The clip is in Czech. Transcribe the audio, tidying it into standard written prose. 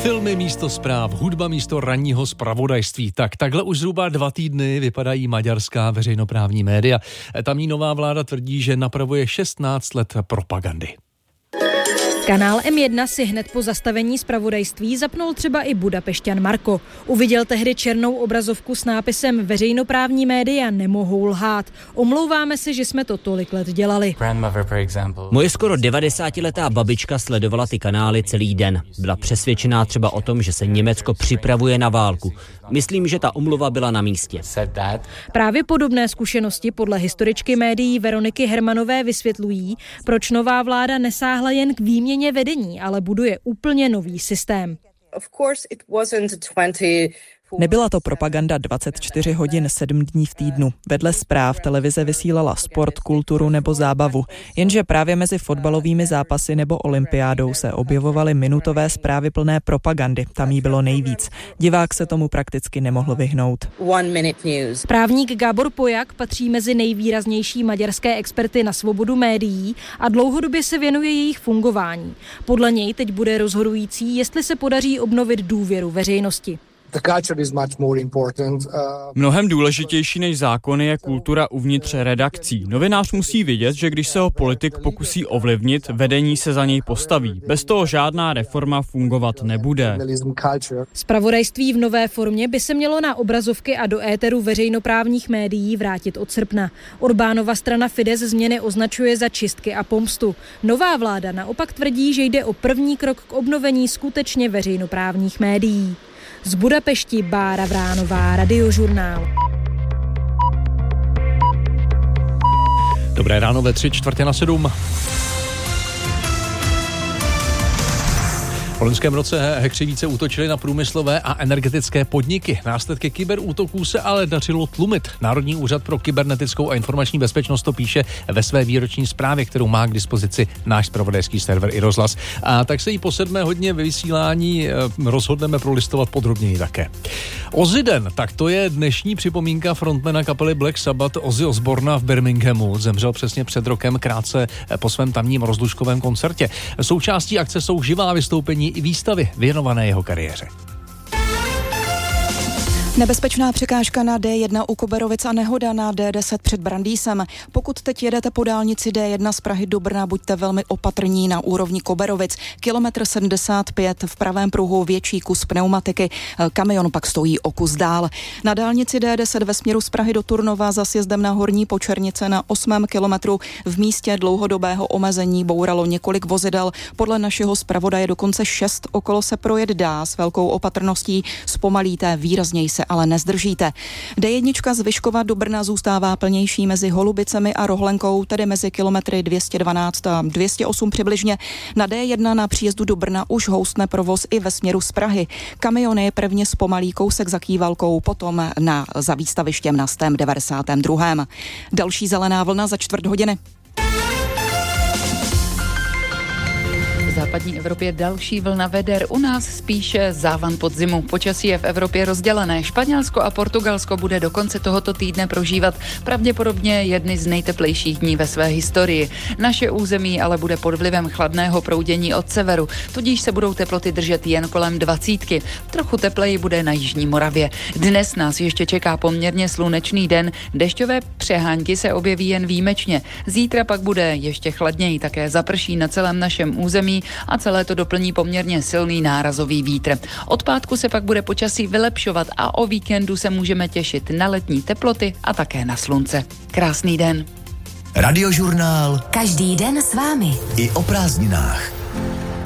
Filmy místo zpráv, hudba místo ranního zpravodajství. Takhle už zhruba 2 týdny vypadají maďarská veřejnoprávní média. Tamní nová vláda tvrdí, že napravuje 16 let propagandy. Kanál M1 si hned po zastavení zpravodajství zapnul třeba i Budapešťan Marko. Uviděl tehdy černou obrazovku s nápisem Veřejnoprávní média nemohou lhát. Omlouváme se, že jsme to tolik let dělali. Moje skoro 90letá babička sledovala ty kanály celý den. Byla přesvědčená třeba o tom, že se Německo připravuje na válku. Myslím, že ta omluva byla na místě. Právě podobné zkušenosti podle historičky médií Veroniky Hermanové vysvětlují, proč nová vláda nesáhla jen k výměně vedení, ale buduje úplně nový systém. Nebyla to propaganda 24 hodin 7 dní v týdnu. Vedle zpráv televize vysílala sport, kulturu nebo zábavu. Jenže právě mezi fotbalovými zápasy nebo olympiádou se objevovaly minutové zprávy plné propagandy. Tam jí bylo nejvíc. Divák se tomu prakticky nemohl vyhnout. Právník Gábor Pojak patří mezi nejvýraznější maďarské experty na svobodu médií a dlouhodobě se věnuje jejich fungování. Podle něj teď bude rozhodující, jestli se podaří obnovit důvěru veřejnosti. Mnohem důležitější než zákony je kultura uvnitř redakcí. Novinář musí vidět, že když se ho politik pokusí ovlivnit, vedení se za něj postaví. Bez toho žádná reforma fungovat nebude. Zpravodajství v nové formě by se mělo na obrazovky a do éteru veřejnoprávních médií vrátit od srpna. Orbánova strana Fidesz změny označuje za čistky a pomstu. Nová vláda naopak tvrdí, že jde o první krok k obnovení skutečně veřejnoprávních médií. Z Budapešti Bára Vránová, Radiožurnál. Dobré ráno ve 6:45. V loňském roce hackři více útočili na průmyslové a energetické podniky. Následky kyberútoků se ale dařilo tlumit. Národní úřad pro kybernetickou a informační bezpečnost to píše ve své výroční zprávě, kterou má k dispozici náš zpravodajský server iRozhlas. A tak se jí po 7. hodině ve vysílání rozhodneme prolistovat podrobněji také. Ozzy Den, tak to je dnešní připomínka frontmana kapely Black Sabbath Ozzy Osbourna v Birminghamu. Zemřel přesně před rokem, krátce po svém tamním rozlučkovém koncertě. Součástí akce jsou živá vystoupení i výstavy věnované jeho kariéře. Nebezpečná překážka na D1 u Koberovic a nehoda na D10 před Brandýsem. Pokud teď jedete po dálnici D1 z Prahy do Brna, buďte velmi opatrní na úrovni Koberovic. Kilometr 75 v pravém pruhu větší kus pneumatiky, kamion pak stojí o kus dál. Na dálnici D10 ve směru z Prahy do Turnova za sjezdem na Horní Počernice na 8. kilometru v místě dlouhodobého omezení bouralo několik vozidel. Podle našeho zpravodaje dokonce 6 okolo se projet dá s velkou opatrností, zpomalíte, výrazněji se ale nezdržíte. D1 z Vyškova do Brna zůstává plnější mezi Holubicemi a Rohlenkou, tedy mezi kilometry 212 a 208 přibližně. Na D1 na příjezdu do Brna už houstne provoz i ve směru z Prahy. Kamiony prvně zpomalí kousek za Kývalkou, potom za výstavištěm na Stem 92. Další zelená vlna za 4 hodiny. V západní Evropě další vlna veder, u nás spíše závan podzimu. Počasí je v Evropě rozdělené. Španělsko a Portugalsko bude do konce tohoto týdne prožívat pravděpodobně jedny z nejteplejších dní ve své historii. Naše území ale bude pod vlivem chladného proudění od severu, tudíž se budou teploty držet jen kolem 20. Trochu tepleji bude na jižní Moravě. Dnes nás ještě čeká poměrně slunečný den, dešťové přehánky se objeví jen výjimečně. Zítra pak bude ještě chladněji, také zaprší na celém našem území a celé to doplní poměrně silný nárazový vítr. Od pátku se pak bude počasí vylepšovat a o víkendu se můžeme těšit na letní teploty a také na slunce. Krásný den. Radiožurnál. Každý den s vámi. I o prázdninách.